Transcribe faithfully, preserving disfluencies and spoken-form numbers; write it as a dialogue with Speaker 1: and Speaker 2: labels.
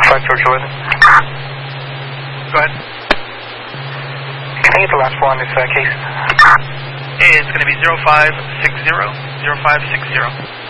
Speaker 1: five George eleven.
Speaker 2: Go ahead.
Speaker 1: Can I get the last four on this uh, case?
Speaker 2: It's going to be zero five six zero, zero five six zero.